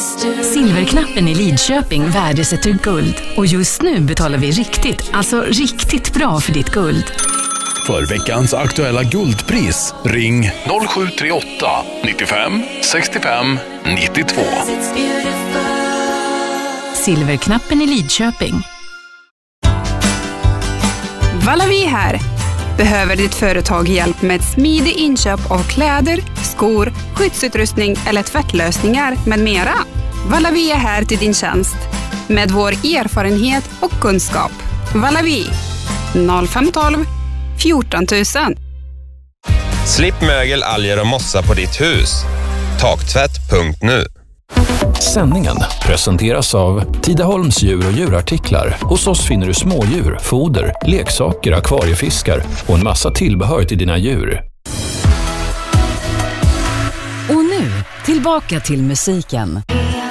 Silverknappen i Lidköping värdesätter guld. Och just nu betalar vi riktigt bra för ditt guld. För veckans aktuella guldpris, ring 0738 95 65 92. Silverknappen i Lidköping. Valavi här. Behöver ditt företag hjälp med smidig inköp av kläder, skor, skyddsutrustning eller tvättlösningar med mera? Valavi är här till din tjänst. Med vår erfarenhet och kunskap. Valavi 0512 14 000. Slipp mögel, alger och mossa på ditt hus. Taktvätt.nu. Sändningen presenteras av Tidaholms djur- och djurartiklar. Hos oss finner du smådjur, foder, leksaker, akvariefiskar och en massa tillbehör till dina djur. Och nu, tillbaka till musiken.